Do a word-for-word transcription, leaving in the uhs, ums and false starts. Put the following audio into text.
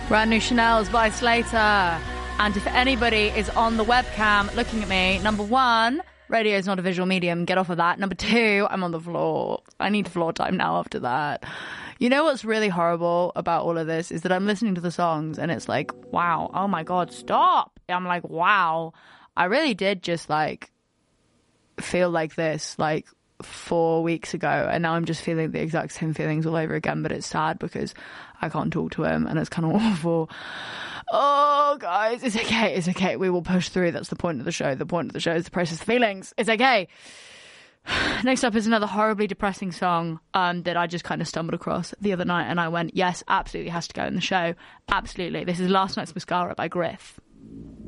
Brand new Chanel's by Slater. And if anybody is on the webcam looking at me, number one, radio is not a visual medium. Get off of that. Number two, I'm on the floor. I need floor time now after that. You know what's really horrible about all of this is that I'm listening to the songs and it's like, wow, oh my God, stop. I'm like, wow, I really did just like feel like this like four weeks ago, and now I'm just feeling the exact same feelings all over again. But it's sad because I can't talk to him and it's kind of awful. Oh guys, it's okay, it's okay, we will push through. That's the point of the show. The point of the show is the process of feelings. It's okay. Next up is another horribly depressing song um, that I just kind of stumbled across the other night, and I went, yes, absolutely has to go in the show. Absolutely. This is Last Night's Mascara by Griff.